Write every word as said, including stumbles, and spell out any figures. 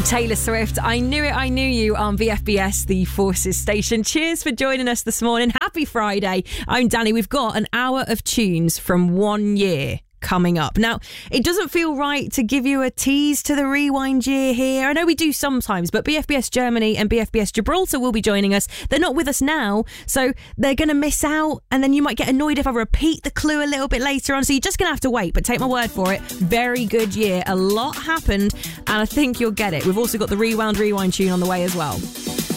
Taylor Swift, I Knew It, I Knew You on V F B S, the Forces station. Cheers for joining us this morning. Happy Friday. I'm Danny. We've got an hour of tunes from one year coming up. Now, it doesn't feel right to give you a tease to the rewind year here. I know we do sometimes, but B F B S Germany and B F B S Gibraltar will be joining us. They're not with us now, so they're going to miss out, and then you might get annoyed if I repeat the clue a little bit later on, so you're just going to have to wait, but take my word for it. Very good year. A lot happened, and I think you'll get it. We've also got the Rewound Rewind tune on the way as well.